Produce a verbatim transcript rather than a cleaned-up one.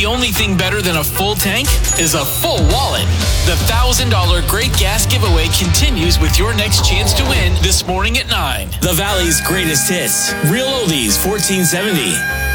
only thing better than a full tank is a full wallet. The one thousand dollars Great Gas Giveaway continues with your next chance to win this morning at nine. The Valley's greatest hits. Real Oldies fourteen seventy.